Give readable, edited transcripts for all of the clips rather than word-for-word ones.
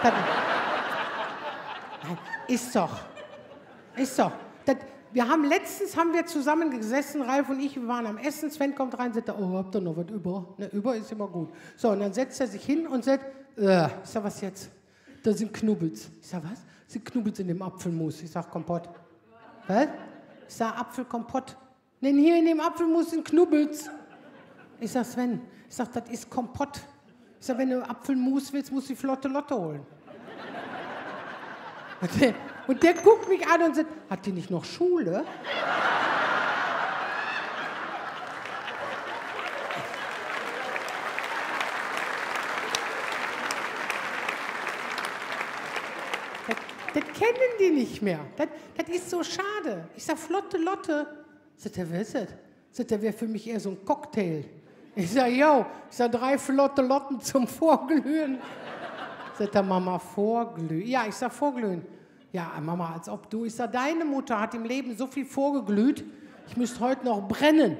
Das, nein, ist doch. Das, letztens haben wir zusammen gesessen, Ralf und ich, wir waren am Essen, Sven kommt rein und sagt, oh, habt ihr noch was über? Ne, über ist immer gut. So, und dann setzt er sich hin und sagt, ich sag, was jetzt? Da sind Knubbels. Ich sag, was? Das sind Knubbels in dem Apfelmus. Ich sag, Kompott. Was? Ich sag, Apfelkompott. Denn hier in dem Apfelmus sind Knubbels. Ich sag, Sven, das ist Kompott. Ich sag, wenn du Apfelmus willst, musst du die flotte Lotte holen. Und der guckt mich an und sagt, hat die nicht noch Schule? Das kennen die nicht mehr. Das ist so schade. Ich sag, flotte Lotte. Sagt er, wer ist das? Sagt er, wäre für mich eher so ein Cocktail. Ich sag, yo, 3 flotte Lotten zum Vorglühen. Sagt er, Mama, vorglühen? Ja, ich sag, vorglühen. Ja, Mama, als ob du. Ich sag, deine Mutter hat im Leben so viel vorgeglüht, ich müsste heute noch brennen.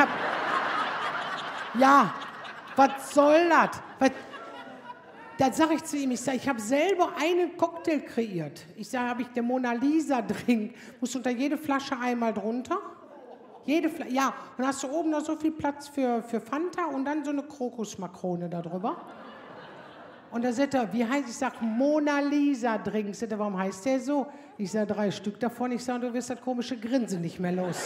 Ja, was soll das? Da sage ich zu ihm, ich habe selber einen Cocktail kreiert. Ich sage, habe ich den Mona Lisa Drink, muss unter jede Flasche einmal drunter. Ja, und hast du oben noch so viel Platz für Fanta und dann so eine Krokusmakrone da drüber. Und da sagt er, wie heißt, ich sage, Mona Lisa Drink. Sagt er, warum heißt der so? Ich sage, 3 Stück davon. Ich sage, du wirst das komische Grinsen nicht mehr los.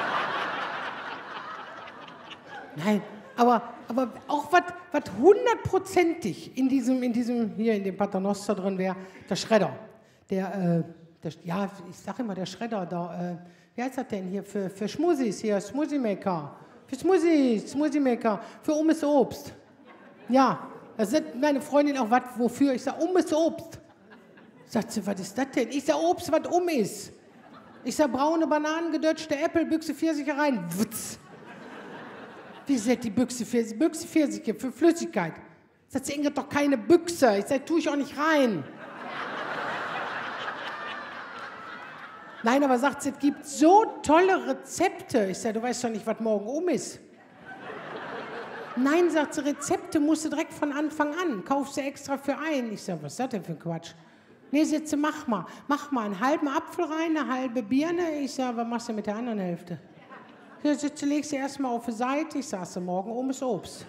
Nein, aber auch was hundertprozentig in dem Paternoster drin wäre, der Schredder. Ja, ich sage immer, der Schredder, wie heißt das denn hier, für Schmusis hier, Smoothie Maker. Für Smoothie Maker, für Obst. Ja. Da sagt meine Freundin auch, wofür? Ich sage, ist Obst. Sagt sie, was ist das denn? Ich sage, Obst, was ist. Ich sage, braune Bananen, gedötschte Äpfel, Büchse Pfirsiche rein. Wutz. Wie sagt die Büchse Pfirsiche? Büchse Pfirsiche für Flüssigkeit. Sagt sie, Ingrid, doch keine Büchse. Ich sage, tue ich auch nicht rein. Nein, aber sagt sie, es gibt so tolle Rezepte. Ich sage, du weißt doch nicht, was morgen ist. Nein, sagt sie, Rezepte musst du direkt von Anfang an. Kaufst du extra für ein. Ich sage, was ist das denn für ein Quatsch? Nee, sagt sie, mach mal einen halben Apfel rein, eine halbe Birne. Ich sage, was machst du mit der anderen Hälfte? Ja, sagt sie, legst du erstmal auf die Seite. Ich sage, morgen ist Obst.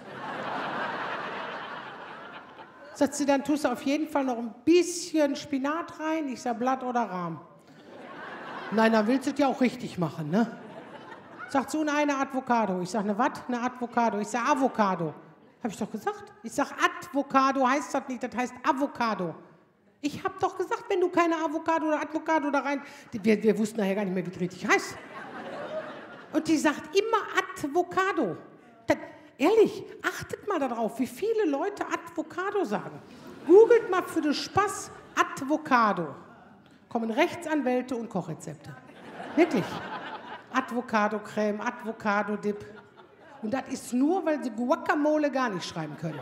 Sagt sie, dann tust du auf jeden Fall noch ein bisschen Spinat rein. Ich sage, Blatt oder Rahm. Nein, dann willst du es ja auch richtig machen, ne? Sagt so, eine Avocado. Ich sage, eine was? Eine Avocado. Ich sage, Avocado. Habe ich doch gesagt. Ich sage, Avocado heißt das nicht, das heißt Avocado. Ich habe doch gesagt, wenn du keine Avocado oder Avocado da rein... Wir wussten nachher gar nicht mehr, wie es richtig heißt. Und die sagt immer Avocado. Ehrlich, achtet mal darauf, wie viele Leute Avocado sagen. Googelt mal für den Spaß Avocado. Kommen Rechtsanwälte und Kochrezepte. Wirklich. Avocado-Creme, Avocado-Dip. Und das ist nur, weil sie Guacamole gar nicht schreiben können.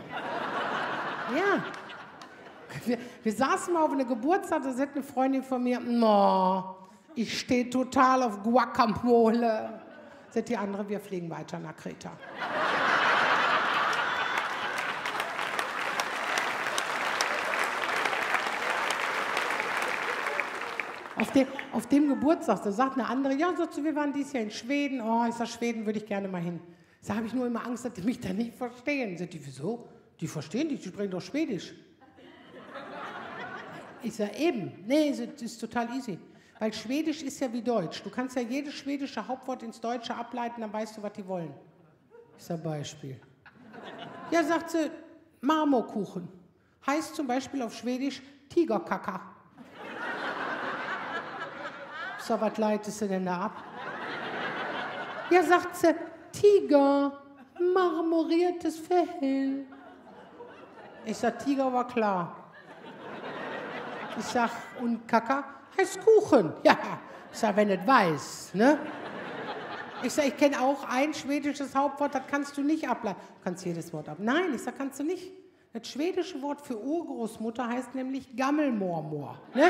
Ja. Wir saßen mal auf einer Geburtstag, da sagt eine Freundin von mir, no, ich stehe total auf Guacamole. Sagt die andere, wir fliegen weiter nach Kreta. Auf dem Geburtstag, da sagt eine andere, ja, sagt sie, wir waren dieses Jahr in Schweden. Oh, ich sag, Schweden würde ich gerne mal hin. Da habe ich nur immer Angst, dass die mich da nicht verstehen. Sagt die, wieso? Die verstehen dich, die sprechen doch Schwedisch. Ich sag, eben. Nee, das ist total easy. Weil Schwedisch ist ja wie Deutsch. Du kannst ja jedes schwedische Hauptwort ins Deutsche ableiten, dann weißt du, was die wollen. Ich sag, Beispiel. Ja, sagt sie, Marmorkuchen. Heißt zum Beispiel auf Schwedisch Tigerkaka. So, was leitest du denn da ab? Ja, sagt sie, Tiger, marmoriertes Fell. Ich sag, Tiger war klar. Ich sag, und Kaka heißt Kuchen. Ja, ich sag, wenn du es weißt, ne? Ich sag, ich kenne auch ein schwedisches Hauptwort, das kannst du nicht ableiten. Du kannst jedes Wort ab. Nein, ich sag, kannst du nicht. Das schwedische Wort für Urgroßmutter heißt nämlich Gammelmormor. Ne?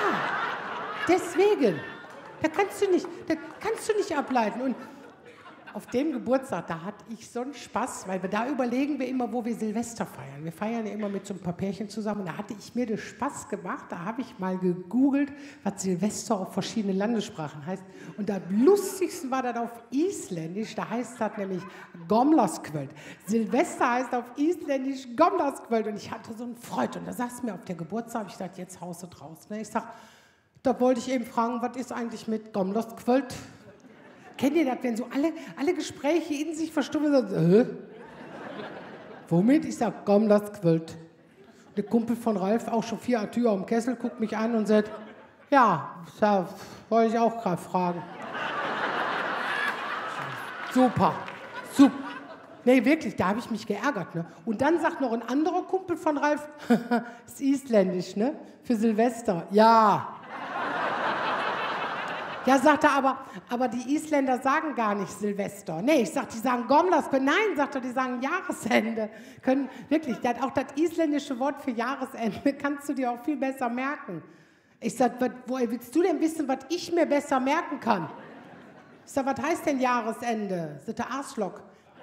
Deswegen. Das kannst du nicht ableiten. auf dem Geburtstag, da hatte ich so einen Spaß, weil da überlegen wir immer, wo wir Silvester feiern. Wir feiern ja immer mit so ein paar Pärchen zusammen. Und da hatte ich mir den Spaß gemacht, da habe ich mal gegoogelt, was Silvester auf verschiedenen Landessprachen heißt. Und am lustigsten war das auf Isländisch, da heißt das nämlich Gomlaskvöld. Silvester heißt auf Isländisch Gomlaskvöld. Und ich hatte so eine Freude. Und da saß mir auf der Geburtstag, habe ich gesagt, jetzt haust du draus. Ich sage, da wollte ich eben fragen, was ist eigentlich mit Gomlaskvöld? Kennt ihr das, wenn so alle Gespräche in sich verstummen sind? Womit? Ich sag, komm, lass quillt. Der Kumpel von Ralf, auch schon 4 Atür am Kessel, guckt mich an und sagt, ja, da wollte ich auch gerade fragen. Super. Nee, wirklich, da habe ich mich geärgert. Ne? Und dann sagt noch ein anderer Kumpel von Ralf, ist isländisch, ne? Für Silvester. Ja. Ja, sagt er, aber die Isländer sagen gar nicht Silvester. Nee, ich sag, die sagen Gomlaskvöld. Nein, sagt er, die sagen Jahresende. Wirklich, auch das isländische Wort für Jahresende kannst du dir auch viel besser merken. Ich sag, woher willst du denn wissen, was ich mir besser merken kann? Ich sag, was heißt denn Jahresende? Ist das der Arschloch?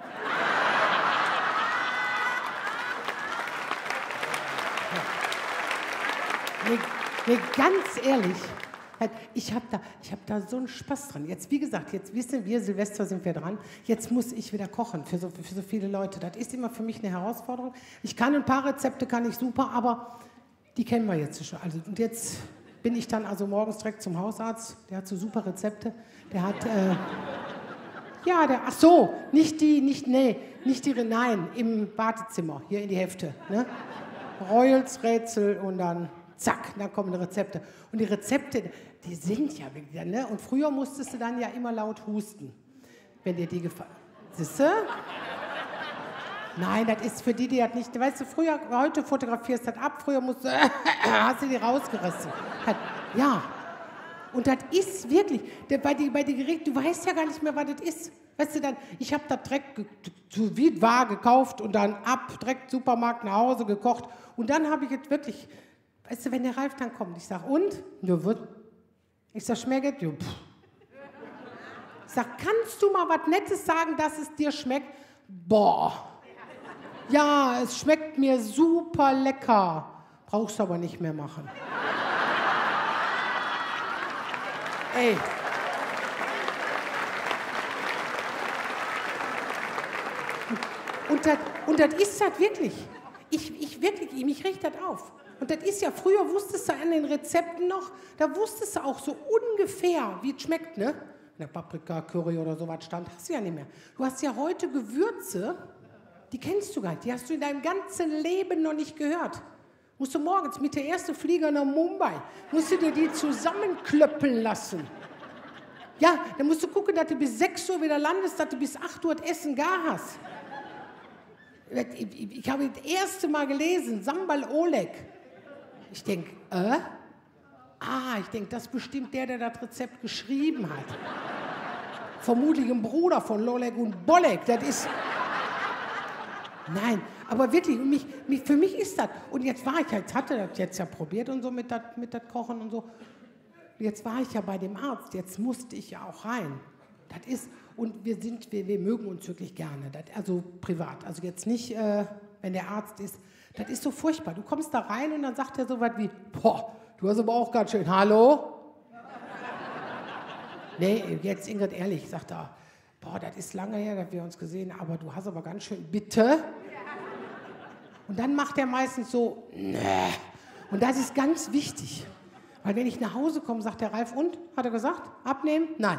Nee, ganz ehrlich. Ich hab da so einen Spaß dran. Jetzt, wie gesagt, jetzt wissen wir, Silvester sind wir dran. Jetzt muss ich wieder kochen für so viele Leute. Das ist immer für mich eine Herausforderung. Ich kann ein paar Rezepte, kann ich super, aber die kennen wir jetzt schon. Also, und jetzt bin ich dann also morgens direkt zum Hausarzt. Der hat so super Rezepte. Der hat, ach so, nein, im Wartezimmer, hier in die Hefte. Ne? Royals, Rätsel und dann... Zack, dann kommen die Rezepte. Und die Rezepte, die sind ja wieder, ne? Und früher musstest du dann ja immer laut husten, wenn dir die gefallen. Siehst du? Nein, das ist für die das nicht. Weißt du, heute fotografierst du das ab, früher hast du die rausgerissen. Ja. Und das ist wirklich, bei den Gerichten, du weißt ja gar nicht mehr, was das ist. Weißt du dann, ich habe das direkt wie war gekauft und dann direkt Supermarkt nach Hause gekocht. Und dann habe ich jetzt wirklich. Weißt du, wenn der Ralf dann kommt, ich sag, und? Ja, wird. Ich sag, schmeckt? Ja, pff. Ich sag, kannst du mal was Nettes sagen, dass es dir schmeckt? Boah. Ja, es schmeckt mir super lecker. Brauchst du aber nicht mehr machen. Ey. Und das ist das wirklich. Mich riecht das auf. Und das ist ja, früher wusstest du an den Rezepten noch, da wusstest du auch so ungefähr, wie es schmeckt, ne? Wenn der Paprika, Curry oder sowas stand, hast du ja nicht mehr. Du hast ja heute Gewürze, die kennst du gar nicht, die hast du in deinem ganzen Leben noch nicht gehört. Musst du morgens mit der ersten Flieger nach Mumbai, musst du dir die zusammenklöppeln lassen. Ja, dann musst du gucken, dass du bis 6 Uhr wieder landest, dass du bis 8 Uhr das Essen gar hast. Ich habe das erste Mal gelesen, Sambal Oleg. Ich denke, ich denke, das ist bestimmt der das Rezept geschrieben hat. Vermutlich ein Bruder von Lolek und Bolek. Das ist... Nein, aber wirklich, für mich ist das. Und jetzt hatte das jetzt ja probiert und so mit das Kochen und so. Jetzt war ich ja bei dem Arzt, jetzt musste ich ja auch rein. Das ist... Und wir mögen uns wirklich gerne, also privat. Also jetzt nicht, wenn der Arzt ist. Das ist so furchtbar. Du kommst da rein und dann sagt er so was wie, boah, du hast aber auch ganz schön, hallo? Nee, jetzt Ingrid, ehrlich, sagt er, boah, das ist lange her, dass wir uns gesehen haben, aber du hast aber ganz schön, bitte? Und dann macht er meistens so, nee. Und das ist ganz wichtig. Weil wenn ich nach Hause komme, sagt der Ralf, und? Hat er gesagt, abnehmen? Nein,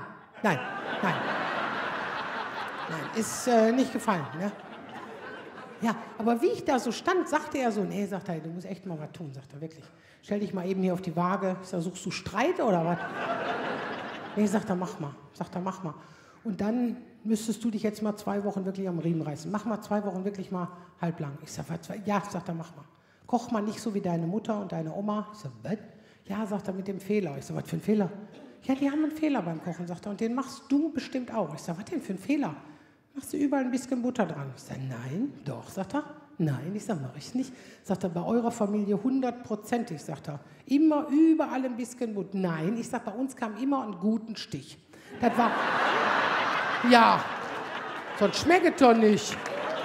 ist nicht gefallen, ne? Ja, aber wie ich da so stand, sagte er so, nee, sagt er, du musst echt mal was tun, sagt er, wirklich. Stell dich mal eben hier auf die Waage. Ich sag, suchst du Streit oder was? Nee, sagt er, mach mal. Und dann müsstest du dich jetzt mal 2 Wochen wirklich am Riemen reißen. Mach mal 2 Wochen wirklich mal halblang. Ich sag, ja, sagt er, mach mal. Koch mal nicht so wie deine Mutter und deine Oma. Ich sag, was? Ja, sagt er, mit dem Fehler. Ich sag, was für ein Fehler? Ja, die haben einen Fehler beim Kochen, sagt er, und den machst du bestimmt auch. Ich sag, was denn für ein Fehler? Machst du überall ein bisschen Butter dran? Ich sage, nein, doch, sagt er. Nein, ich sage, mache ich nicht. Sagt er, bei eurer Familie 100%, sagt er. Immer überall ein bisschen Butter. Nein, ich sage, bei uns kam immer einen guten Stich. Das war, ja, Sonst schmeckt es doch nicht.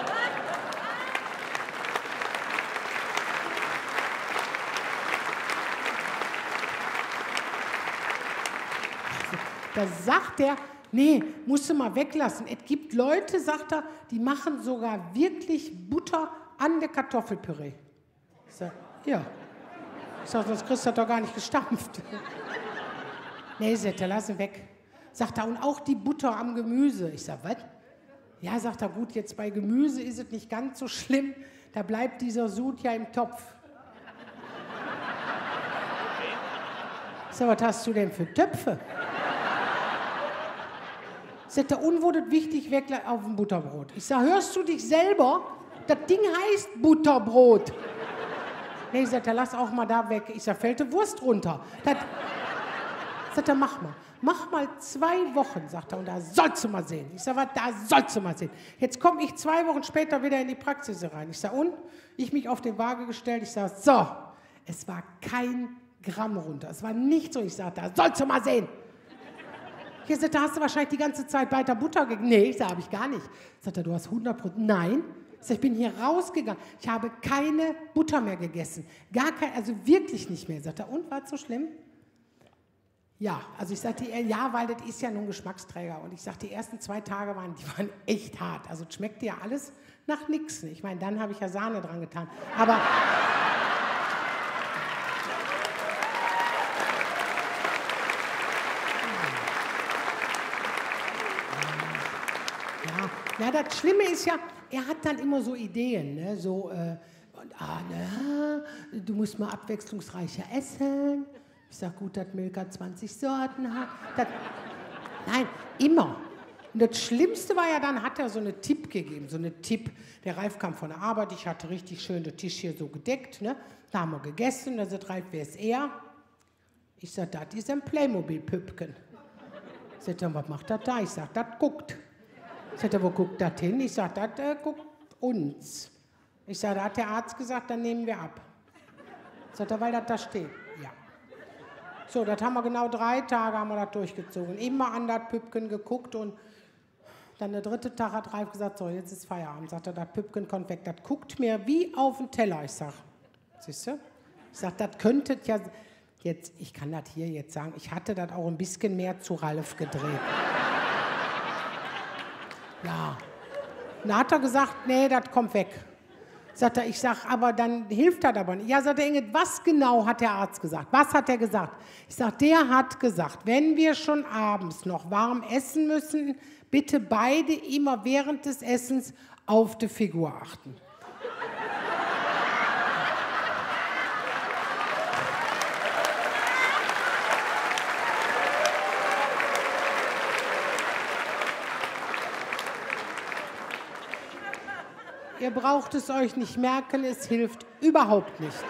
Da sagt er, nee, musst du mal weglassen. Es gibt Leute, sagt er, die machen sogar wirklich Butter an der Kartoffelpüree. Ich sag, ja. Ich sag, sonst kriegst du das doch gar nicht gestampft. Nee, sagt er, lass ihn weg. Sagt er, und auch die Butter am Gemüse. Ich sag, was? Ja, sagt er, gut, jetzt bei Gemüse ist es nicht ganz so schlimm. Da bleibt dieser Sud ja im Topf. Ich sag, was hast du denn für Töpfe? Sagt er, und wurde wichtig, weg auf dem Butterbrot. Ich sag, hörst du dich selber? Das Ding heißt Butterbrot. Nee, sagt er, lass auch mal da weg. Ich sag, fällt die Wurst runter. Sagt er, mach mal. Mach mal 2 Wochen, sagt er, und da sollst du mal sehen. Ich sag, was, da sollst du mal sehen. Jetzt komme ich 2 Wochen später wieder in die Praxis rein. Ich sag, und? Ich mich auf die Waage gestellt. Ich sag, so, es war kein Gramm runter. Es war nicht so. Ich sag, da sollst du mal sehen. Ich sag, da hast du wahrscheinlich die ganze Zeit weiter Butter gegessen. Nee, ich sag, habe ich gar nicht. Sagt er, du hast 100%. Nein. Ich sag, ich bin hier rausgegangen. Ich habe keine Butter mehr gegessen. Gar kein, also wirklich nicht mehr. Sagt er, und, war es so schlimm? Ja, also ich sagte, ja, weil das ist ja nun Geschmacksträger. Und ich sagte, die ersten 2 Tage waren echt hart. Also es schmeckte ja alles nach nichts. Ich meine, dann habe ich ja Sahne dran getan. Aber... Ja, das Schlimme ist ja, er hat dann immer so Ideen, ne? So, du musst mal abwechslungsreicher essen. Ich sag, gut, dass Milka 20 Sorten hat. Nein, immer. Und das Schlimmste war ja, dann hat er so eine Tipp gegeben, so eine Tipp. Der Ralf kam von der Arbeit, ich hatte richtig schön den Tisch hier so gedeckt, ne? Da haben wir gegessen, da sagt Ralf, wer ist er? Ich sag, das ist ein Playmobil-Püppchen. Sagt er, was macht das da? Ich sag, das guckt. Sagt er, wo guckt das hin? Ich sag, das guckt uns. Ich sag, da hat der Arzt gesagt, dann nehmen wir ab. Sagt er, weil das da steht. Ja. So, das haben wir genau 3 Tage haben wir das durchgezogen. Immer an das Püppchen geguckt und dann der 3. Tag hat Ralf gesagt, so, jetzt ist Feierabend. Sagt er, das Püppchen kommt weg. Das guckt mir wie auf den Teller. Ich sag, siehst du? Ich sag, das könntet ja jetzt, ich kann das hier jetzt sagen, ich hatte das auch ein bisschen mehr zu Ralf gedreht. Ja. Und dann hat er gesagt, nee, das kommt weg. Sagt er, ich sag, aber dann hilft das aber nicht. Ja, sagt er, Ingrid, was genau hat der Arzt gesagt? Was hat er gesagt? Ich sag, der hat gesagt, wenn wir schon abends noch warm essen müssen, bitte beide immer während des Essens auf die Figur achten. Ihr braucht es euch nicht merken, es hilft überhaupt nicht.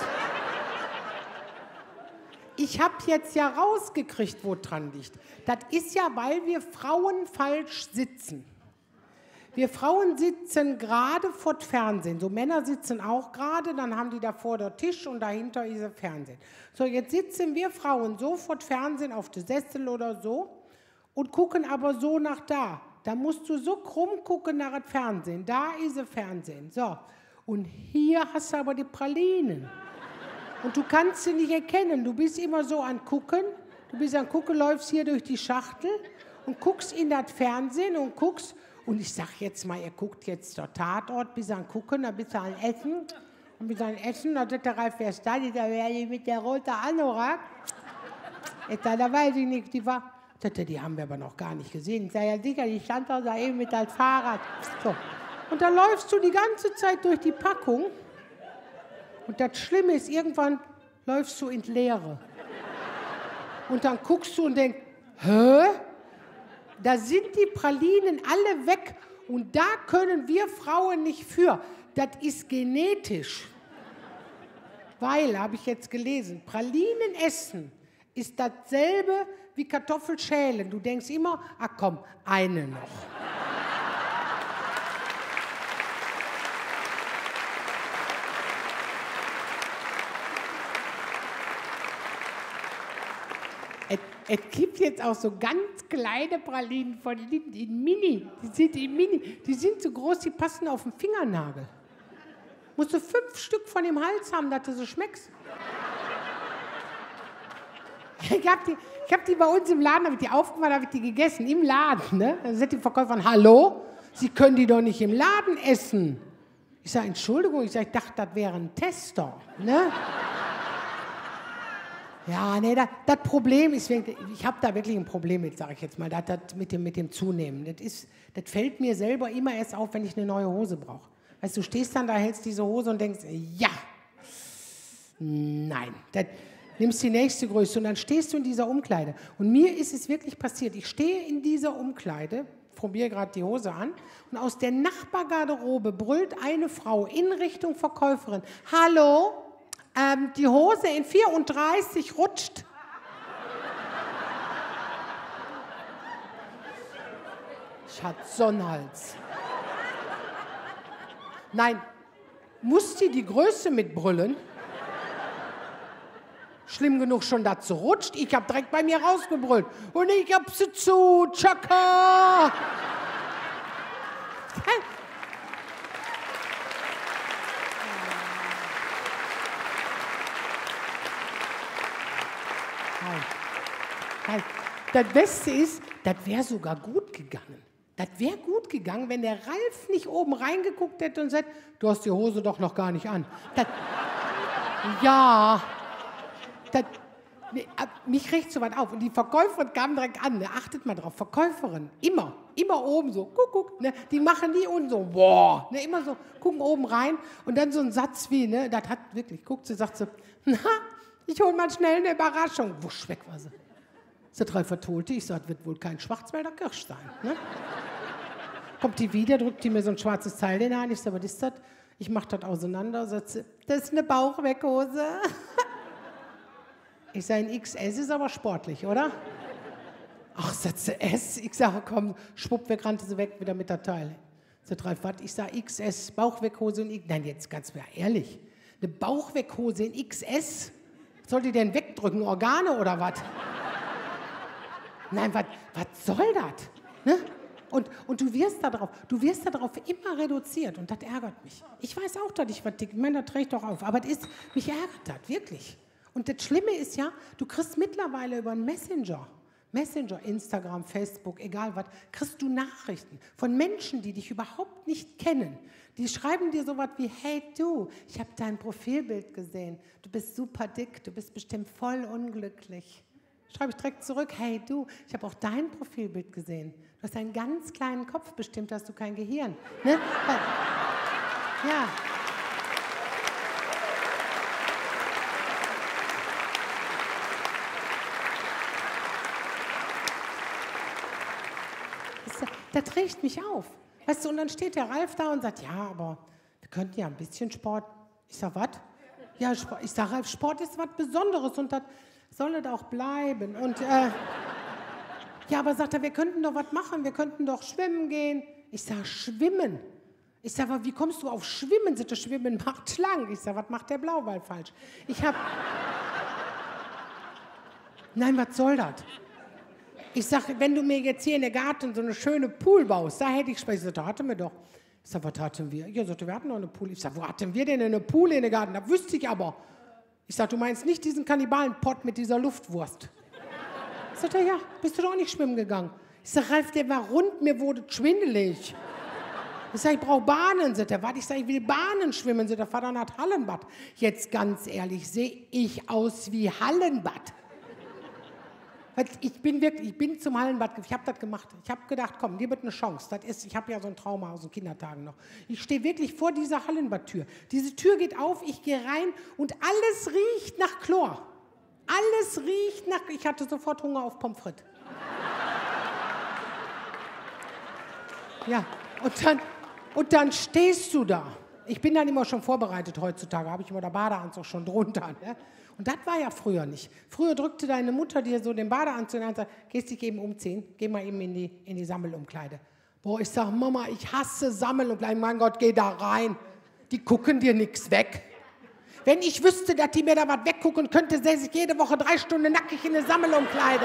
Ich habe jetzt ja rausgekriegt, wo dran liegt. Das ist ja, weil wir Frauen falsch sitzen. Wir Frauen sitzen gerade vor dem Fernsehen. So Männer sitzen auch gerade, dann haben die davor den Tisch und dahinter ist das Fernsehen. So, jetzt sitzen wir Frauen so vor dem Fernsehen auf dem Sessel oder so und gucken aber so nach da. Da musst du so krumm gucken nach dem Fernsehen. Da ist das Fernsehen. So. Und hier hast du aber die Pralinen. Und du kannst sie nicht erkennen. Du bist immer so an Gucken. Du bist an Gucken, läufst hier durch die Schachtel und guckst in das Fernsehen und guckst. Und ich sag jetzt mal, ihr guckt jetzt der Tatort, bis an Gucken, dann bist du an Essen. Und bis an Essen, dann sagt der Ralf, wer ist da? Die mit der roten Anorak. Da weiß ich nicht, die war... Die haben wir aber noch gar nicht gesehen. Ich sage, ja sicher, die stand da eben mit als Fahrrad. So. Und dann läufst du die ganze Zeit durch die Packung. Und das Schlimme ist, irgendwann läufst du ins Leere. Und dann guckst du und denkst, hä? Da sind die Pralinen alle weg. Und da können wir Frauen nicht für. Das ist genetisch. Weil, habe ich jetzt gelesen, Pralinen essen ist dasselbe wie Kartoffelschälen. Du denkst immer, ach komm, eine noch. Es gibt jetzt auch so ganz kleine Pralinen von Lindt in Mini. Die sind so groß, die passen auf den Fingernagel. Musst du 5 Stück von dem Hals haben, dass du so schmeckst. Ich hab die bei uns im Laden, habe ich die aufgemacht, habe ich die gegessen, im Laden. Ne? Dann sagt die Verkäuferin, hallo, Sie können die doch nicht im Laden essen. Ich sage, Entschuldigung, ich dachte, das wäre ein Tester. Ne? Ja, nee, das Problem ist, ich habe da wirklich ein Problem mit, sage ich jetzt mal, das mit dem Zunehmen. Das fällt mir selber immer erst auf, wenn ich eine neue Hose brauche. Weißt du, stehst dann da, hältst diese Hose und denkst, ja, nein, nimmst die nächste Größe und dann stehst du in dieser Umkleide. Und mir ist es wirklich passiert, ich stehe in dieser Umkleide, probiere gerade die Hose an und aus der Nachbargarderobe brüllt eine Frau in Richtung Verkäuferin, hallo, die Hose in 34 rutscht. Schatz, Sonnenhals. Nein, muss die Größe mitbrüllen? Schlimm genug schon, dass sie rutscht. Ich habe direkt bei mir rausgebrüllt. Und ich hab sie zu, Chaka! Das Beste ist, das wäre sogar gut gegangen. Das wäre gut gegangen, wenn der Ralf nicht oben reingeguckt hätte und sagt, du hast die Hose doch noch gar nicht an. Ja, mich riecht so weit auf. Und die Verkäuferin kam direkt an, ne? Achtet mal drauf, Verkäuferin, immer oben so, guck, ne? Die machen die unten so, boah, ne? Immer so, gucken oben rein und dann so ein Satz wie, ne? Das hat wirklich, guckt sie, sagt sie, na, ich hol mal schnell eine Überraschung. Wusch, weg war sie. Sie 3 vertolte, ich sag, das wird wohl kein Schwarzwälder Kirsch sein. Ne? Kommt die wieder, drückt die mir so ein schwarzes Teil in die Hand, ich sag, was ist das? Ich mach das auseinander, sagt sie, das ist eine Bauchweghose. Ich sage, ein XS ist aber sportlich, oder? Ach, sagt sie, S? Ich sage, komm, schwupp, weg, rannte sie weg, wieder mit der Teil. Sie 3 was? Ich sage, XS, Bauchweghose und nein, jetzt ganz mal ehrlich, eine Bauchweghose in XS? Soll die denn wegdrücken, Organe oder was? Nein, was soll das? Ne? Und du wirst darauf immer reduziert und das ärgert mich. Ich weiß auch, dass ich was dick, ich meine, das trägt doch auf, aber mich ärgert das, wirklich. Und das Schlimme ist ja, du kriegst mittlerweile über einen Messenger, Instagram, Facebook, egal was, kriegst du Nachrichten von Menschen, die dich überhaupt nicht kennen. Die schreiben dir sowas wie, hey du, ich habe dein Profilbild gesehen, du bist super dick, du bist bestimmt voll unglücklich. Schreibe ich direkt zurück, hey du, ich habe auch dein Profilbild gesehen. Du hast einen ganz kleinen Kopf, bestimmt hast du kein Gehirn. Ne? Ja. Das regt mich auf. Weißt du, und dann steht der Ralf da und sagt, ja, aber wir könnten ja ein bisschen Sport. Ich sag, was? Ja, ich sag, Ralf, Sport ist was Besonderes und das soll es auch bleiben. Und ja, aber sagt er, wir könnten doch was machen, wir könnten doch schwimmen gehen. Ich sag, schwimmen? Ich sag, aber wie kommst du auf Schwimmen? Das Schwimmen macht schlank. Ich sag, was macht der Blauwal falsch? Nein, was soll das? Ich sag, wenn du mir jetzt hier in der Garten so eine schöne Pool baust, da hätte ich Spaß. Ich sag, da hatten wir doch. Ich sag, was hatten wir? Ja, sagte, wir hatten noch eine Pool. Ich sag, wo hatten wir denn eine Pool in der Garten? Da wüsste ich aber. Ich sag, du meinst nicht diesen Kannibalenpott mit dieser Luftwurst? Sagt er, ja, bist du doch auch nicht schwimmen gegangen? Ich sag, Ralf, der war rund, mir wurde schwindelig. Ich sag, ich brauche Bahnen. Sagt er, warte, ich sag, ich will Bahnen schwimmen. Sagt er, fahr dann nach Hallenbad. Jetzt ganz ehrlich, sehe ich aus wie Hallenbad? Ich bin zum Hallenbad, ich habe das gemacht. Ich habe gedacht, komm, dir wird eine Chance. Ich habe ja so ein Trauma aus den Kindertagen noch. Ich stehe wirklich vor dieser Hallenbadtür. Diese Tür geht auf, ich gehe rein und alles riecht nach Chlor. Alles riecht nach... Ich hatte sofort Hunger auf Pommes frites. Ja, und dann stehst du da. Ich bin dann immer schon vorbereitet heutzutage, habe ich immer der Badeanzug schon drunter. Ne? Und das war ja früher nicht. Früher drückte deine Mutter dir so den Badeanzug in die Hand und sagt, gehst dich eben umziehen, geh mal eben in die Sammelumkleide. Boah, ich sag, Mama, ich hasse Sammelumkleiden, mein Gott, geh da rein. Die gucken dir nichts weg. Wenn ich wüsste, dass die mir da was weggucken könnte, säße ich jede Woche 3 Stunden nackig in eine Sammelumkleide.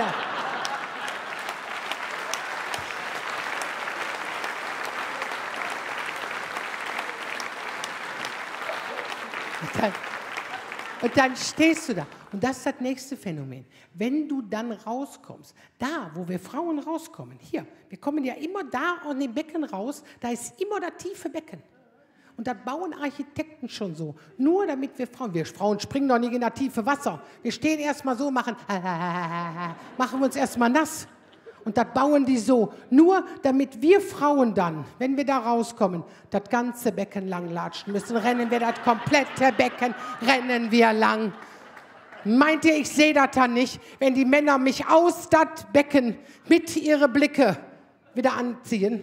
Und dann stehst du da. Und das ist das nächste Phänomen. Wenn du dann rauskommst, da, wo wir Frauen rauskommen, hier, wir kommen ja immer da an dem Becken raus, da ist immer das tiefe Becken. Und das bauen Architekten schon so. Nur damit wir Frauen springen doch nicht in das tiefe Wasser. Wir stehen erstmal so, machen wir uns erstmal nass. Und das bauen die so. Nur damit wir Frauen dann, wenn wir da rauskommen, das ganze Becken lang latschen müssen. Rennen wir das komplette Becken, rennen wir lang. Meint ihr, ich sehe das dann nicht, wenn die Männer mich aus das Becken mit ihren Blicke wieder anziehen?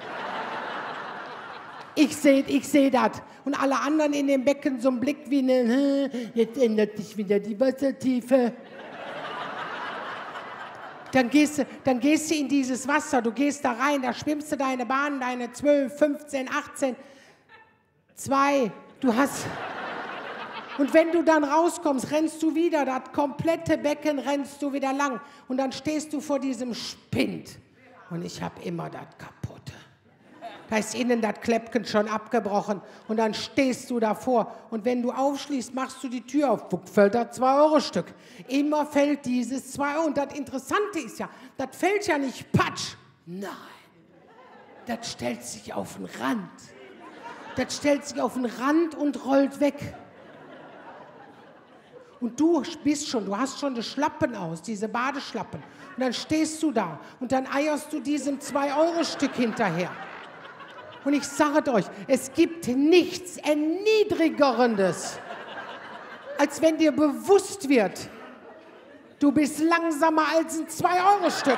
Ich seh das. Und alle anderen in dem Becken so einen Blick wie eine, jetzt ändert sich wieder die Wassertiefe. Dann gehst du in dieses Wasser, du gehst da rein, da schwimmst du deine Bahn, deine 12, 15, 18, 2, du hast... Und wenn du dann rauskommst, rennst du wieder, das komplette Becken rennst du wieder lang. Und dann stehst du vor diesem Spind. Und ich habe immer das Kaputte. Da ist innen das Kläppchen schon abgebrochen. Und dann stehst du davor. Und wenn du aufschließt, machst du die Tür auf. Wo fällt das 2-Euro-Stück? Immer fällt dieses 2 Euro. Und das Interessante ist ja, das fällt ja nicht patsch. Nein, das stellt sich auf den Rand. Das stellt sich auf den Rand und rollt weg. Und du hast schon die Schlappen aus, diese Badeschlappen. Und dann stehst du da und dann eierst du diesem 2-Euro-Stück hinterher. Und ich sage euch, es gibt nichts Erniedrigerendes, als wenn dir bewusst wird, du bist langsamer als ein 2-Euro-Stück.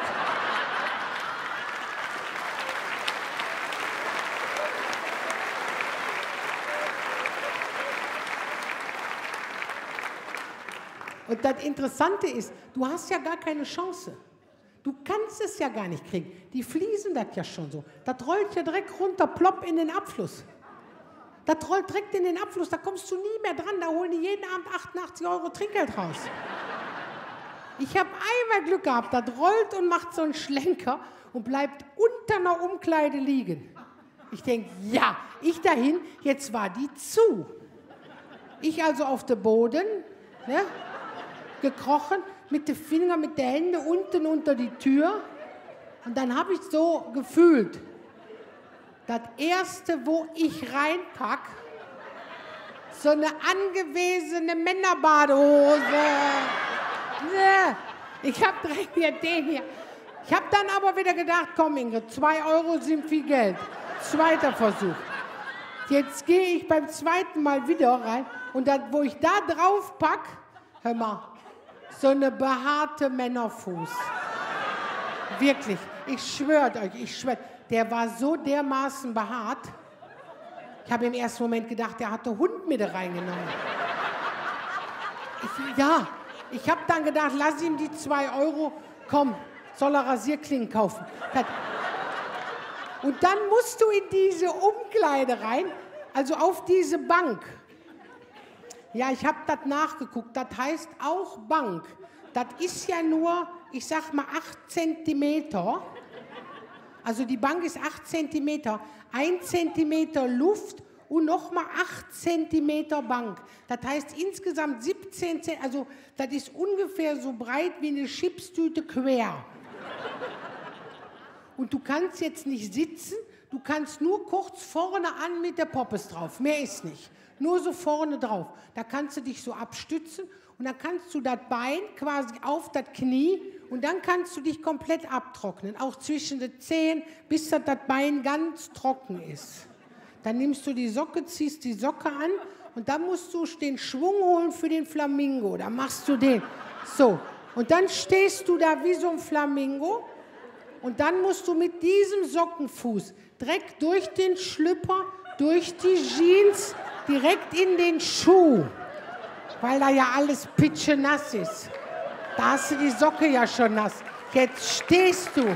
Und das Interessante ist, du hast ja gar keine Chance. Du kannst es ja gar nicht kriegen. Die fließen das ja schon so. Das rollt ja direkt runter, plopp in den Abfluss. Das rollt direkt in den Abfluss, da kommst du nie mehr dran. Da holen die jeden Abend 88 Euro Trinkgeld raus. Ich habe einmal Glück gehabt, das rollt und macht so einen Schlenker und bleibt unter einer Umkleide liegen. Ich denke, ja, ich dahin, jetzt war die zu. Ich also auf dem Boden, ne? Gekrochen, mit den Fingern, mit den Händen unten unter die Tür. Und dann habe ich so gefühlt, das Erste, wo ich reinpack, so eine angewesene Männerbadehose. Ich habe direkt hier den hier. Ich habe dann aber wieder gedacht, komm Ingrid, 2 Euro sind viel Geld. Zweiter Versuch. Jetzt gehe ich beim zweiten Mal wieder rein und dann, wo ich da drauf pack, hör mal, so eine behaarte Männerfuß. Wirklich, ich schwöre euch, der war so dermaßen behaart. Ich habe im ersten Moment gedacht, der hat den Hund mit reingenommen. Ich habe dann gedacht, lass ihm die 2 Euro, komm, soll er Rasierklingen kaufen. Und dann musst du in diese Umkleide rein, also auf diese Bank. Ja, ich habe das nachgeguckt. Das heißt auch Bank. Das ist ja nur, ich sag mal, 8 Zentimeter. Also die Bank ist 8 Zentimeter. 1 Zentimeter Luft und nochmal 8 Zentimeter Bank. Das heißt insgesamt 17 Zentimeter. Also das ist ungefähr so breit wie eine Chipstüte quer. Und du kannst jetzt nicht sitzen. Du kannst nur kurz vorne an mit der Poppes drauf. Mehr ist nicht. Nur so vorne drauf. Da kannst du dich so abstützen und dann kannst du das Bein quasi auf das Knie und dann kannst du dich komplett abtrocknen. Auch zwischen den Zehen, bis das Bein ganz trocken ist. Dann nimmst du die Socke, ziehst die Socke an und dann musst du den Schwung holen für den Flamingo. Dann machst du den. So. Und dann stehst du da wie so ein Flamingo und dann musst du mit diesem Sockenfuß direkt durch den Schlüpper, durch die Jeans, direkt in den Schuh, weil da ja alles pitschenass ist. Da hast du die Socke ja schon nass. Jetzt stehst du.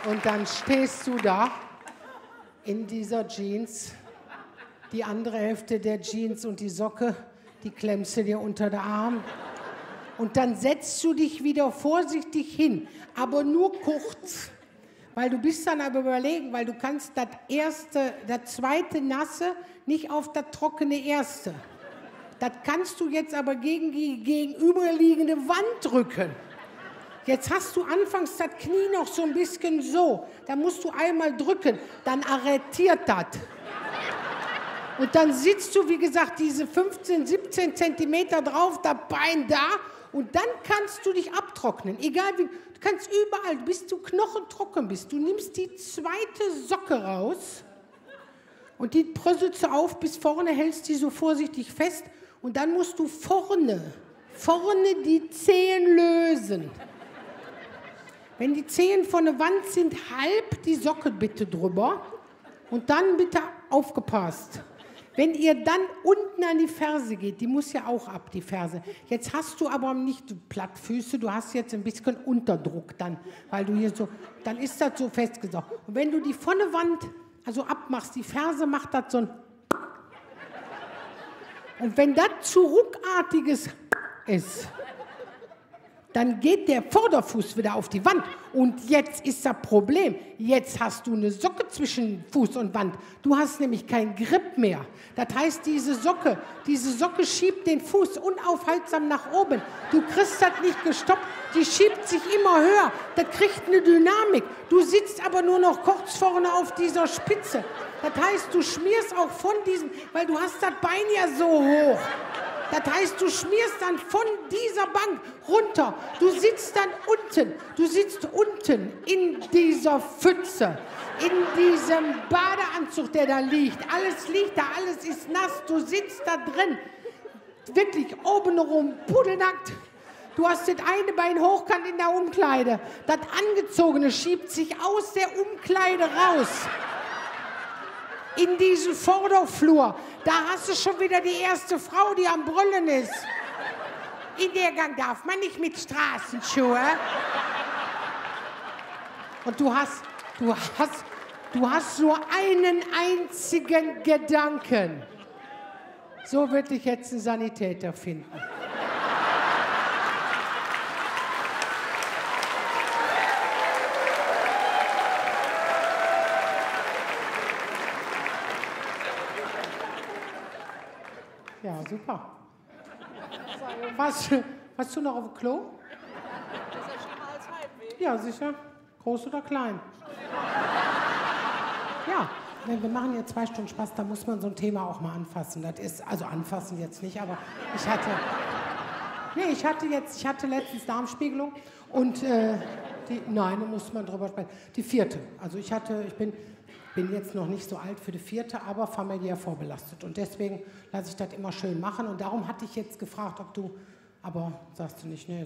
Und dann stehst du da in dieser Jeans, die andere Hälfte der Jeans und die Socke, die klemmst du dir unter den Arm. Und dann setzt du dich wieder vorsichtig hin, aber nur kurz. Weil du bist dann aber überlegen, weil du kannst das zweite Nasse nicht auf das trockene erste. Das kannst du jetzt aber gegen die gegenüberliegende Wand drücken. Jetzt hast du anfangs das Knie noch so ein bisschen so. Da musst du einmal drücken, dann arretiert das. Und dann sitzt du, wie gesagt, diese 15, 17 Zentimeter drauf, das Bein da. Und dann kannst du dich abtrocknen. Egal wie, du kannst überall, bis du knochentrocken bist. Du nimmst die zweite Socke raus und die bröselst du auf bis vorne, hältst die so vorsichtig fest. Und dann musst du vorne die Zehen lösen. Wenn die Zehen von der Wand sind, halb die Socke bitte drüber und dann bitte aufgepasst. Wenn ihr dann unten an die Ferse geht, die muss ja auch ab, die Ferse. Jetzt hast du aber nicht Plattfüße, du hast jetzt ein bisschen Unterdruck dann, weil du hier so, dann ist das so festgesaugt. Und wenn du die von der Wand also abmachst, die Ferse macht das so ein. Und wenn das zu ruckartiges ist, dann geht der Vorderfuß wieder auf die Wand. Und jetzt ist das Problem. Jetzt hast du eine Socke zwischen Fuß und Wand. Du hast nämlich keinen Grip mehr. Das heißt, diese Socke schiebt den Fuß unaufhaltsam nach oben. Du kriegst das nicht gestoppt. Die schiebt sich immer höher. Das kriegt eine Dynamik. Du sitzt aber nur noch kurz vorne auf dieser Spitze. Das heißt, du schmierst auch von diesem, weil du hast das Bein ja so hoch. Das heißt, du schmierst dann von dieser Bank runter. Du sitzt unten in dieser Pfütze, in diesem Badeanzug, der da liegt. Alles liegt da, alles ist nass. Du sitzt da drin, wirklich obenrum, pudelnackt. Du hast das eine Bein hochkant in der Umkleide. Das Angezogene schiebt sich aus der Umkleide raus. In diesen Vorderflur, da hast du schon wieder die erste Frau, die am Brüllen ist. In der Gang darf man nicht mit Straßenschuhe. Und du hast nur einen einzigen Gedanken. So würde ich jetzt einen Sanitäter finden. Ja, super. Warst du noch auf dem Klo? Das ist ja schlimmer als Heimweh. Ja, sicher. Groß oder klein? Ja, wir machen jetzt 2 Stunden Spaß, da muss man so ein Thema auch mal anfassen. Das ist, also anfassen jetzt nicht, aber ich hatte letztens Darmspiegelung und nein, da muss man drüber sprechen. Die 4. Also ich bin jetzt noch nicht so alt für die 4., aber familiär vorbelastet. Und deswegen lasse ich das immer schön machen. Und darum hatte ich jetzt gefragt, ob du, aber sagst du nicht, nee.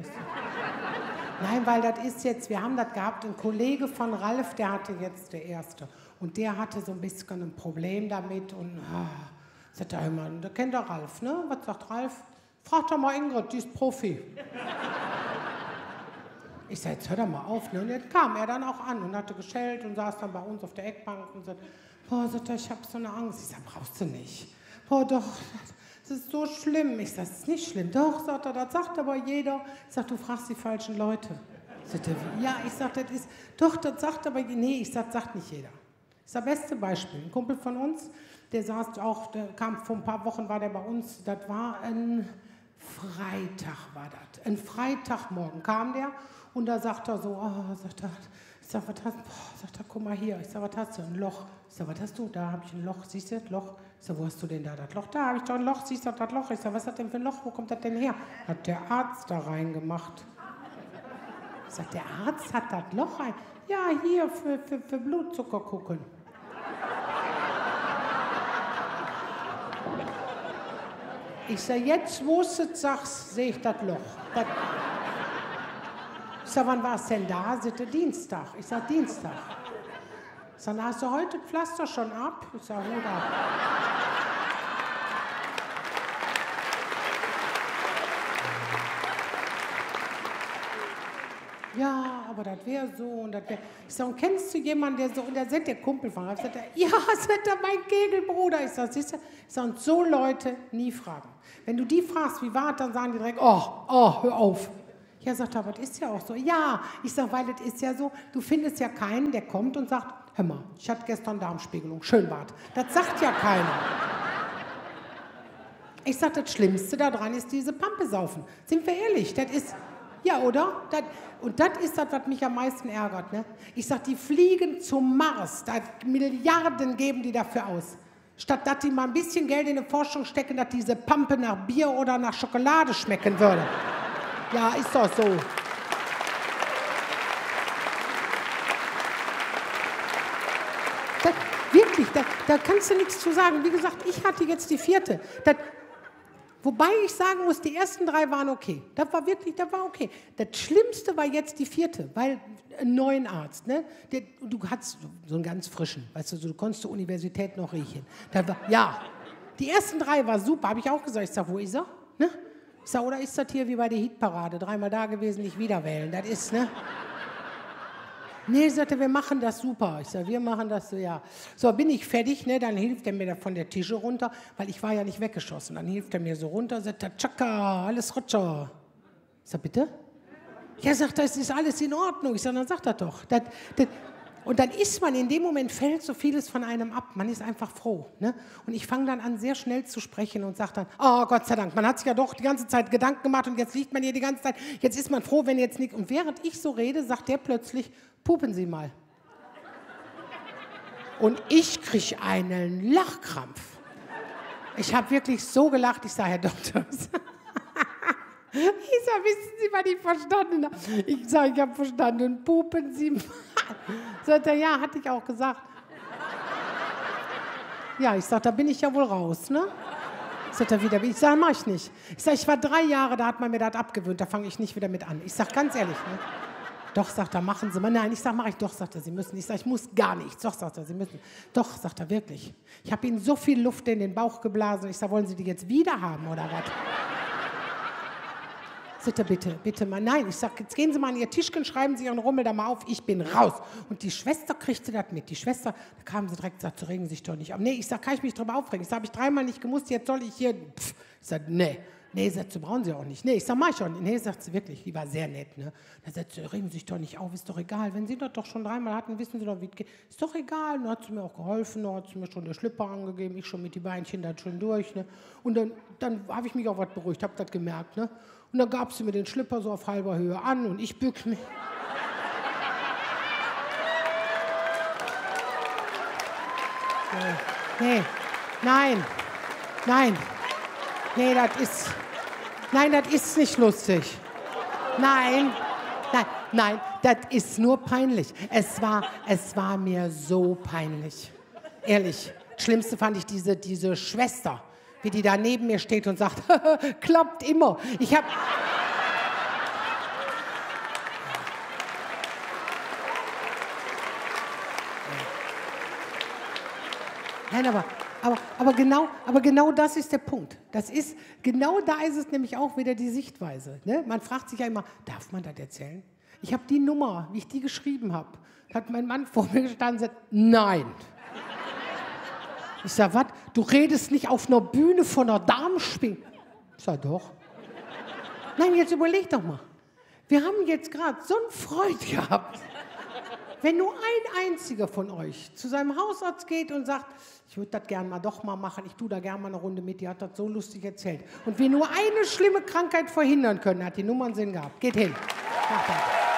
Nein, weil das ist jetzt, wir haben das gehabt, ein Kollege von Ralf, der hatte jetzt der Erste. Und der hatte so ein bisschen ein Problem damit. Und sagt er immer, da kennt der Ralf, ne? Was sagt Ralf? Frag doch mal Ingrid, die ist Profi. Ich sag, jetzt hör doch mal auf. Ne? Und jetzt kam er dann auch an und hatte geschellt und saß dann bei uns auf der Eckbank und sagt, boah, sagt er, ich hab so eine Angst. Ich sag, brauchst du nicht. Boah, doch, das ist so schlimm. Ich sag, das ist nicht schlimm. Doch, sagt er, das sagt aber jeder. Ich sag, du fragst die falschen Leute. Sagt er, ja, ich sag, das ist, doch, das sagt aber, nee, ich sag, sagt nicht jeder. Das ist das beste Beispiel. Ein Kumpel von uns, der saß auch, der kam vor ein paar Wochen, war der bei uns, das war ein Freitag, war das. Ein Freitagmorgen kam der. Und da sagt er so, sagt er, ich sag, was hast du? Sagt er, guck mal hier. Ich sag, was hast du? Ein Loch. Ich sag, was hast du? Da habe ich ein Loch. Siehst du das Loch? Ich sag, wo hast du denn da das Loch? Da habe ich doch ein Loch. Siehst du das Loch? Ich sag, was hat denn für ein Loch? Wo kommt das denn her? Hat der Arzt da reingemacht. Ich sag, der Arzt hat das Loch rein? Ja, hier für Blutzucker gucken. Ich sag, jetzt, wo du es sagst, sehe ich das Loch. Ich sag, wann war es denn da? Sitte Dienstag. Ich sag, Dienstag. Ich sag, hast du heute Pflaster schon ab? Ich sag, Hut ab. Ja, aber das wäre so und das wäre... Ich sag, und kennst du jemanden, der so... Und der sagt, der Kumpel von... Ich sag, ja, sagt er, mein Kegelbruder. Ich sag, siehst du? Ich sag, und so Leute nie fragen. Wenn du die fragst, wie war es, dann sagen die direkt, hör auf. Ja, sagt er, aber das ist ja auch so. Ja, ich sag, weil das ist ja so, du findest ja keinen, der kommt und sagt, hör mal, ich hatte gestern Darmspiegelung, schön war's. Das sagt ja keiner. Ich sag, das Schlimmste daran ist diese Pampe saufen. Sind wir ehrlich, das ist, ja, oder? Und das ist das, was mich am meisten ärgert. Ne? Ich sag, die fliegen zum Mars, da Milliarden geben die dafür aus. Statt dass die mal ein bisschen Geld in die Forschung stecken, dass diese Pampe nach Bier oder nach Schokolade schmecken würde. Ja, ist doch so. Das, wirklich, da kannst du nichts zu sagen. Wie gesagt, ich hatte jetzt die 4. Wobei ich sagen muss, die ersten 3 waren okay. Das war okay. Das Schlimmste war jetzt die 4., weil einen neuen Arzt, ne? Du hattest so einen ganz frischen, weißt du, du konntest zur Universität noch riechen. Ja, die ersten 3 war super, habe ich auch gesagt. Ich sag, wo ist er? Ne? Ich sag, oder ist das hier wie bei der Hitparade, 3-mal da gewesen, nicht wieder wählen. Das ist, ne? Nee, sagte, wir machen das super. Ich sage, wir machen das so, ja. So, bin ich fertig, ne? Dann hilft er mir da von der Tische runter, weil ich war ja nicht weggeschossen. Dann hilft er mir so runter, sagt er, tschakka, alles rutscher. Ich sage, bitte? Ja, sagt er, es ist alles in Ordnung. Ich sage, dann sagt er doch. Und dann ist man, in dem Moment fällt so vieles von einem ab. Man ist einfach froh. Ne? Und ich fange dann an, sehr schnell zu sprechen und sage dann, oh Gott sei Dank, man hat sich ja doch die ganze Zeit Gedanken gemacht und jetzt liegt man hier die ganze Zeit, jetzt ist man froh, wenn jetzt nichts. Und während ich so rede, sagt der plötzlich, pupen Sie mal. Und ich kriege einen Lachkrampf. Ich habe wirklich so gelacht, ich sage, Herr Doktor, ich sage, wissen Sie, was ich verstanden habe? Ich sage, ich habe verstanden, pupen Sie mal. Sagt er, ja, hatte ich auch gesagt. Ja, ich sage, da bin ich ja wohl raus, ne? Sagt er wieder, ich sage, mach ich nicht. Ich sage, ich war 3 Jahre, da hat man mir das abgewöhnt, da fange ich nicht wieder mit an. Ich sage, ganz ehrlich, ne? Doch, sagt er, machen Sie mal. Nein, ich sage, mache ich. Doch, sagt er, Sie müssen. Ich sage, ich muss gar nichts. Doch, sagt er, Sie müssen. Doch, sagt er, wirklich. Ich habe Ihnen so viel Luft in den Bauch geblasen. Ich sage, wollen Sie die jetzt wieder haben oder was? Sagt er, bitte mal. Nein, ich sage, jetzt gehen Sie mal an Ihr Tischchen, schreiben Sie Ihren Rummel da mal auf, ich bin raus. Und die Schwester kriegte das mit. Die Schwester, da kam sie direkt, sagt, Sie regen sich doch nicht auf. Nee, ich sage, kann ich mich drüber aufregen? Ich sage, habe ich 3-mal nicht gemusst, jetzt soll ich hier. Pff. Ich sage, nee. Nee, sagt sie, brauchen Sie auch nicht. Nee, ich sag, mach ich auch nicht. Nee, sagt sie wirklich, die war sehr nett. Ne? Da sagt sie, regen Sie sich doch nicht auf, ist doch egal. Wenn Sie das doch schon 3-mal hatten, wissen Sie doch, wie es geht. Ist doch egal. Dann hat sie mir auch geholfen, dann hat sie mir schon den Schlipper angegeben, ich schon mit die Beinchen dann schon durch. Ne? Und dann habe ich mich auch was beruhigt, habe das gemerkt. Ne? Und dann gab sie mir den Schlipper so auf halber Höhe an und ich bück mich. Nee, nein. Nee, das ist nicht lustig. Nein, das ist nur peinlich. Es war mir so peinlich. Ehrlich, Schlimmste fand ich diese Schwester, wie die da neben mir steht und sagt, klappt immer. Nein, aber genau das ist der Punkt. Genau da ist es nämlich auch wieder die Sichtweise. Ne? Man fragt sich ja immer, darf man das erzählen? Ich habe die Nummer, wie ich die geschrieben habe, hat mein Mann vor mir gestanden und sagt, nein. Ich sage, was? Du redest nicht auf einer Bühne von einer Darmspiegelung? Ich sage, doch. Nein, jetzt überleg doch mal. Wir haben jetzt gerade so einen Freund gehabt. Wenn nur ein einziger von euch zu seinem Hausarzt geht und sagt, ich würde das gerne mal doch mal machen, ich tue da gerne mal eine Runde mit, die hat das so lustig erzählt. Und wir nur eine schlimme Krankheit verhindern können, hat die Nummer einen Sinn gehabt. Geht hin. Macht das.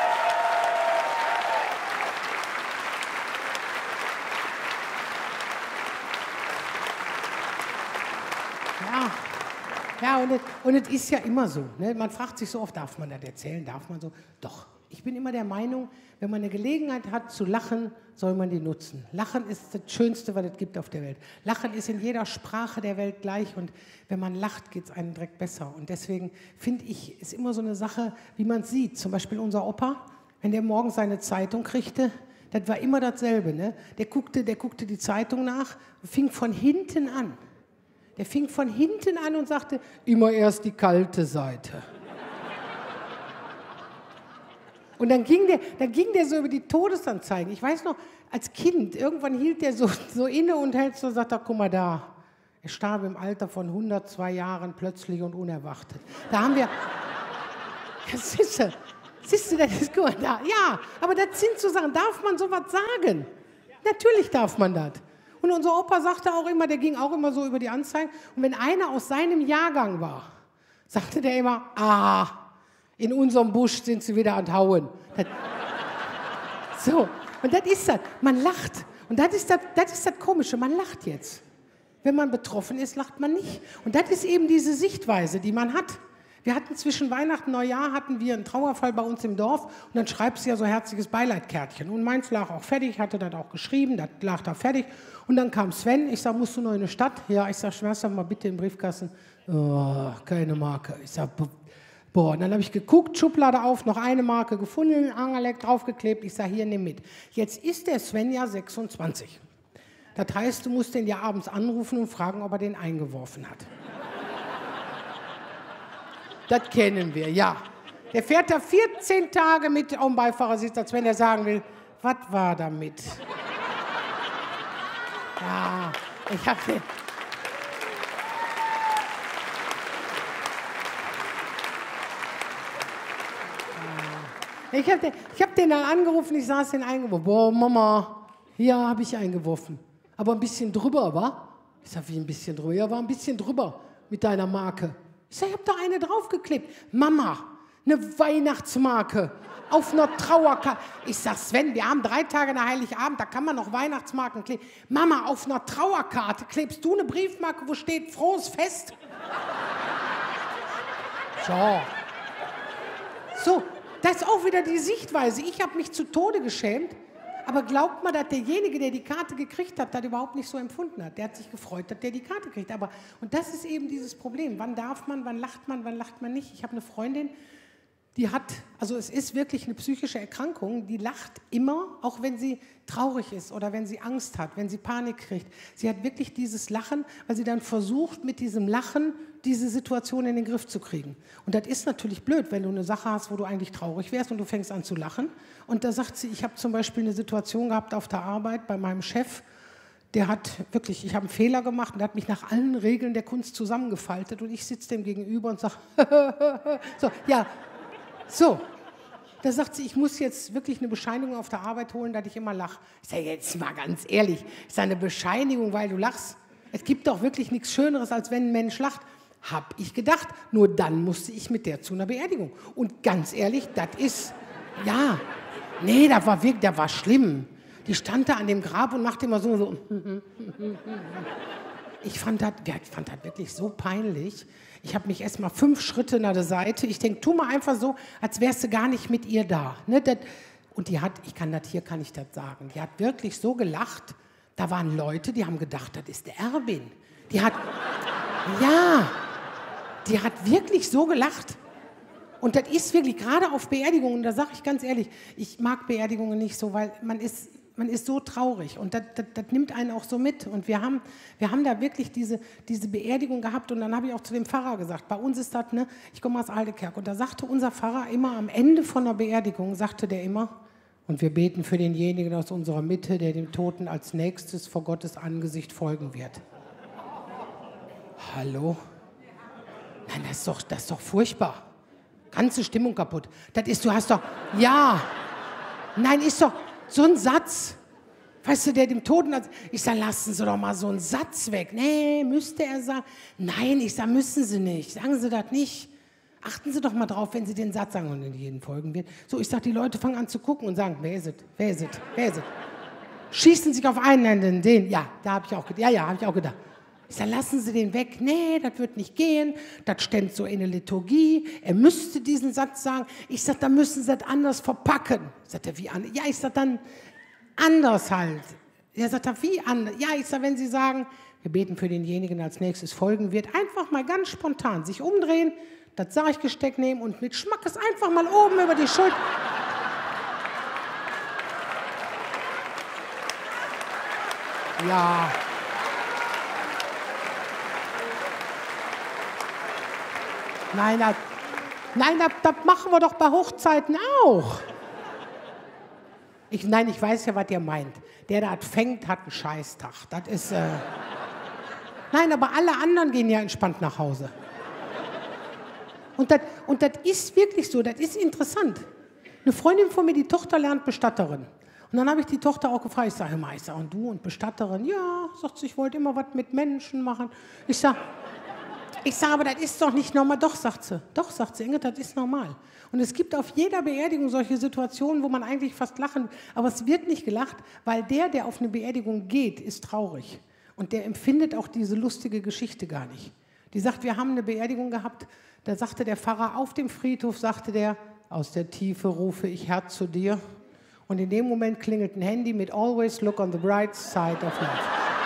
Ja, und es ist ja immer so. Ne? Man fragt sich so oft, darf man das erzählen? Darf man so? Doch. Ich bin immer der Meinung, wenn man eine Gelegenheit hat zu lachen, soll man die nutzen. Lachen ist das Schönste, was es gibt auf der Welt. Lachen ist in jeder Sprache der Welt gleich und wenn man lacht, geht es einem direkt besser. Und deswegen finde ich, ist immer so eine Sache, wie man es sieht. Zum Beispiel unser Opa, wenn der morgens seine Zeitung kriegte, das war immer dasselbe. Ne? Der guckte die Zeitung nach und fing von hinten an. Der fing von hinten an und sagte, immer erst die kalte Seite. Und dann ging der so über die Todesanzeigen. Ich weiß noch, als Kind, irgendwann hielt der so inne und hält so, sagt er, guck mal da. Er starb im Alter von 102 Jahren plötzlich und unerwartet. Da haben wir, ja, siehst du, das ist gut, da. Ja, aber das sind so Sachen, darf man sowas sagen? Natürlich darf man das. Und unser Opa sagte auch immer, der ging auch immer so über die Anzeigen. Und wenn einer aus seinem Jahrgang war, sagte der immer, in unserem Busch sind sie wieder an Hauen. So, und das ist das. Man lacht. Und das ist das Komische, man lacht jetzt. Wenn man betroffen ist, lacht man nicht. Und das ist eben diese Sichtweise, die man hat. Wir hatten zwischen Weihnachten und Neujahr hatten wir einen Trauerfall bei uns im Dorf und dann schreibst du ja so herzliches Beileidkärtchen. Und meins lag auch fertig, ich hatte das auch geschrieben, das lag da fertig. Und dann kam Sven, ich sag, musst du noch in eine Stadt? Ja, ich sag, schmeiß doch mal bitte im Briefkasten. Oh, keine Marke. Ich sag, boah, und dann habe ich geguckt, Schublade auf, noch eine Marke gefunden, Angerleck draufgeklebt. Ich sag, hier, nimm mit. Jetzt ist der Sven ja 26. Das heißt, du musst den ja abends anrufen und fragen, ob er den eingeworfen hat. Das kennen wir, ja. Der fährt da 14 Tage mit auf dem Beifahrersitz, als wenn er sagen will, was war damit? Ja, ich hab den... Ich hab den dann angerufen, ich saß den eingeworfen. Boah, Mama, hier habe ich eingeworfen. Aber ein bisschen drüber, wa? Ich sag, wie ein bisschen drüber? Ja, war ein bisschen drüber mit deiner Marke. Ich sag, ich hab da eine draufgeklebt. Mama, eine Weihnachtsmarke auf einer Trauerkarte. Ich sag, Sven, wir haben 3 Tage nach Heiligabend, da kann man noch Weihnachtsmarken kleben. Mama, auf einer Trauerkarte klebst du eine Briefmarke, wo steht frohes Fest? So, das ist auch wieder die Sichtweise. Ich habe mich zu Tode geschämt. Aber glaubt mal, dass derjenige, der die Karte gekriegt hat, das überhaupt nicht so empfunden hat. Der hat sich gefreut, dass der die Karte kriegt. Und das ist eben dieses Problem. Wann darf man, wann lacht man nicht? Ich habe eine Freundin, die hat, also es ist wirklich eine psychische Erkrankung, die lacht immer, auch wenn sie traurig ist oder wenn sie Angst hat, wenn sie Panik kriegt. Sie hat wirklich dieses Lachen, weil sie dann versucht, mit diesem Lachen diese Situation in den Griff zu kriegen. Und das ist natürlich blöd, wenn du eine Sache hast, wo du eigentlich traurig wärst und du fängst an zu lachen. Und da sagt sie, ich habe zum Beispiel eine Situation gehabt auf der Arbeit bei meinem Chef, der hat wirklich, ich habe einen Fehler gemacht und der hat mich nach allen Regeln der Kunst zusammengefaltet und ich sitze dem gegenüber und sage, so, ja, so. Da sagt sie, ich muss jetzt wirklich eine Bescheinigung auf der Arbeit holen, dass ich immer lache. Ich sage, jetzt mal ganz ehrlich, ist das eine Bescheinigung, weil du lachst? Es gibt doch wirklich nichts Schöneres, als wenn ein Mensch lacht. Hab ich gedacht. Nur dann musste ich mit der zu einer Beerdigung. Und ganz ehrlich, das ist, ja, nee, das war wirklich, das war schlimm. Die stand da an dem Grab und machte immer so. Ich fand das wirklich so peinlich. Ich habe mich erst mal 5 Schritte nach der Seite. Ich denke, tu mal einfach so, als wärst du gar nicht mit ihr da. Ne? Und die hat, kann ich das sagen, die hat wirklich so gelacht. Da waren Leute, die haben gedacht, das ist der Erwin. Die hat wirklich so gelacht. Und das ist wirklich, gerade auf Beerdigungen, da sage ich ganz ehrlich, ich mag Beerdigungen nicht so, weil man ist so traurig und das nimmt einen auch so mit. Und wir haben da wirklich diese Beerdigung gehabt und dann habe ich auch zu dem Pfarrer gesagt, bei uns ist das, ne, ich komme aus Aldekerk und da sagte unser Pfarrer immer am Ende von der Beerdigung, sagte der immer, und wir beten für denjenigen aus unserer Mitte, der dem Toten als nächstes vor Gottes Angesicht folgen wird. Hallo? Nein, das ist doch furchtbar. Ganze Stimmung kaputt. Nein, ist doch so ein Satz. Weißt du, der dem Toten, ich sage, lassen Sie doch mal so einen Satz weg. Nee, müsste er sagen. Nein, ich sage, müssen Sie nicht. Sagen Sie das nicht. Achten Sie doch mal drauf, wenn Sie den Satz sagen und in jeden folgen wird. So, ich sage, die Leute fangen an zu gucken und sagen, wer ist es? Schießen sich auf einen, den. Ja, da habe ich auch gedacht. Ja, habe ich auch gedacht. Ich sage, lassen Sie den weg. Nee, das wird nicht gehen. Das steht so in der Liturgie. Er müsste diesen Satz sagen. Ich sage, dann müssen Sie das anders verpacken. Sagt er, wie anders? Ja, ich sage, dann anders halt. Er sagt, wie anders? Ja, ich sage, wenn Sie sagen, wir beten für denjenigen als nächstes folgen wird, einfach mal ganz spontan sich umdrehen, das Sarggesteck nehmen und mit Schmackes einfach mal oben über die Schulter. Ja. Nein, das machen wir doch bei Hochzeiten auch. Nein, ich weiß ja, was ihr meint. Der das fängt, hat einen Scheißtag. Das ist... Nein, aber alle anderen gehen ja entspannt nach Hause. Und das ist wirklich so, das ist interessant. Eine Freundin von mir, die Tochter lernt Bestatterin. Und dann habe ich die Tochter auch gefragt, ich sage, Meister, und du und Bestatterin? Ja, sagt sie, ich wollte immer was mit Menschen machen. Ich sage, aber das ist doch nicht normal. Doch, sagt sie, Inge, das ist normal. Und es gibt auf jeder Beerdigung solche Situationen, wo man eigentlich fast lachen, aber es wird nicht gelacht, weil der auf eine Beerdigung geht, ist traurig. Und der empfindet auch diese lustige Geschichte gar nicht. Die sagt, wir haben eine Beerdigung gehabt, da sagte der Pfarrer auf dem Friedhof, sagte der, aus der Tiefe rufe ich Herr zu dir. Und in dem Moment klingelt ein Handy mit Always look on the bright side of life.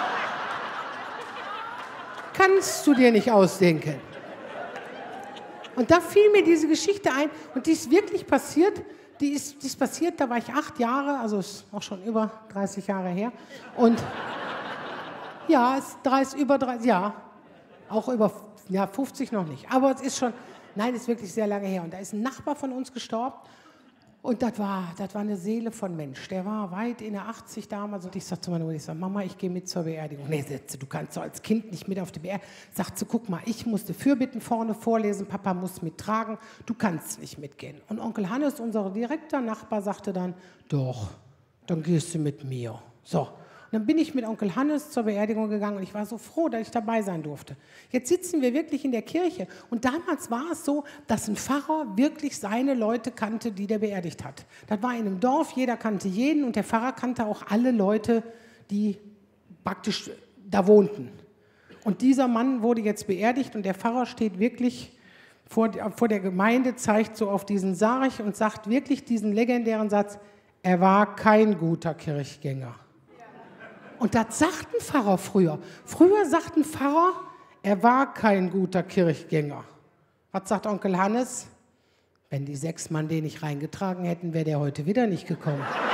Kannst du dir nicht ausdenken. Und da fiel mir diese Geschichte ein und die ist wirklich passiert. Die ist passiert, da war ich 8 Jahre, also ist auch schon über 30 Jahre her. Und ja, über 30, ja, auch über 50 noch nicht. Aber es ist schon, nein, ist wirklich sehr lange her. Und da ist ein Nachbar von uns gestorben. Und das war eine Seele von Mensch. Der war weit in der 80 damals. Und ich sagte zu meiner Mutter, Mama, ich gehe mit zur Beerdigung. Nee, du kannst doch als Kind nicht mit auf die Beerdigung. Sagt sie, guck mal, ich musste Fürbitten vorne vorlesen, Papa muss mittragen, du kannst nicht mitgehen. Und Onkel Hannes, unser direkter Nachbar, sagte dann, doch, dann gehst du mit mir. So. Und dann bin ich mit Onkel Hannes zur Beerdigung gegangen und ich war so froh, dass ich dabei sein durfte. Jetzt sitzen wir wirklich in der Kirche und damals war es so, dass ein Pfarrer wirklich seine Leute kannte, die der beerdigt hat. Das war in einem Dorf, jeder kannte jeden und der Pfarrer kannte auch alle Leute, die praktisch da wohnten. Und dieser Mann wurde jetzt beerdigt und der Pfarrer steht wirklich vor der Gemeinde, zeigt so auf diesen Sarg und sagt wirklich diesen legendären Satz, er war kein guter Kirchgänger. Und das sagt ein Pfarrer früher. Früher sagt ein Pfarrer, er war kein guter Kirchgänger. Was sagt Onkel Hannes? Wenn die 6 Mann den nicht reingetragen hätten, wäre der heute wieder nicht gekommen.